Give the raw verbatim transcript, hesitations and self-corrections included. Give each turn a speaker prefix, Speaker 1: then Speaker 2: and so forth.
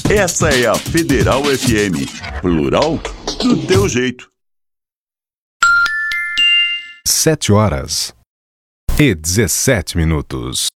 Speaker 1: Essa é a Federal F M. Plural do teu jeito.
Speaker 2: Sete horas e dezessete minutos.